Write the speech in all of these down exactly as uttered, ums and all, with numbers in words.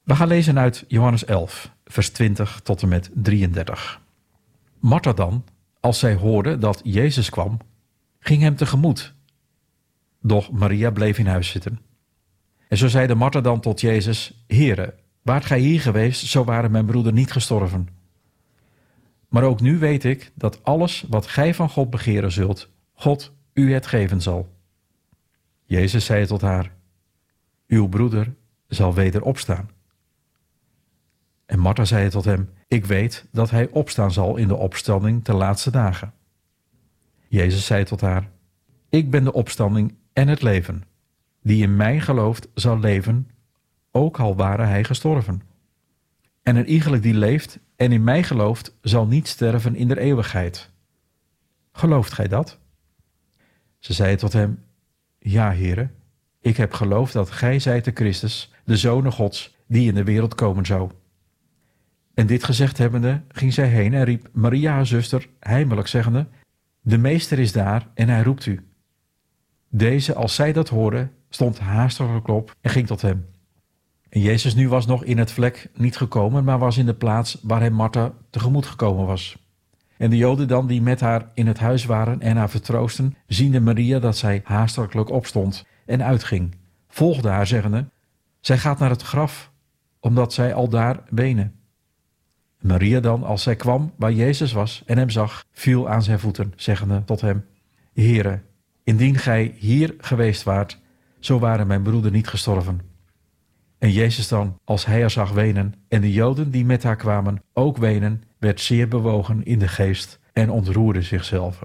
We gaan lezen uit Johannes elf, vers twintig tot en met drieëndertig. Martha dan, als zij hoorde dat Jezus kwam, ging hem tegemoet. Doch Maria bleef in huis zitten. En zo zeide Martha dan tot Jezus: Heere, waart gij hier geweest, zo waren mijn broeder niet gestorven. Maar ook nu weet ik dat alles wat gij van God begeren zult, God u het geven zal. Jezus zei tot haar: Uw broeder zal weder opstaan. En Martha zei tot hem: Ik weet dat hij opstaan zal in de opstanding te laatste dagen. Jezus zei tot haar: Ik ben de opstanding en het leven. Die in mij gelooft zal leven, ook al ware hij gestorven. En een iegelijk die leeft en in mij gelooft, zal niet sterven in der eeuwigheid. Gelooft gij dat? Ze zei tot hem: Ja, Heere, ik heb geloofd dat gij zijt de Christus, de Zoon Gods, die in de wereld komen zou. En dit gezegd hebbende, ging zij heen en riep Maria haar zuster heimelijk zeggende: De meester is daar en hij roept u. Deze, als zij dat hoorde, stond haastig op en ging tot hem. En Jezus nu was nog in het vlek niet gekomen, maar was in de plaats waar hij Martha tegemoet gekomen was. En de Joden dan, die met haar in het huis waren en haar vertroosten, ziende Maria dat zij haastiglijk opstond en uitging, volgden haar zeggende: Zij gaat naar het graf, omdat zij al daar wenen. Maria dan, als zij kwam waar Jezus was en hem zag, viel aan zijn voeten, zeggende tot hem: Heere, indien gij hier geweest waart, zo waren mijn broeder niet gestorven. En Jezus dan, als hij haar zag wenen, en de Joden die met haar kwamen ook wenen, werd zeer bewogen in de geest en ontroerde zichzelf.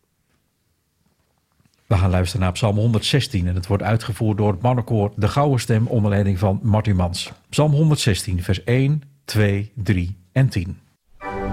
We gaan luisteren naar Psalm honderdzestien en het wordt uitgevoerd door het mannenkoor De Gouden Stem onder leiding van Martin Mans. Psalm honderdzestien, vers één, twee, drie en tien.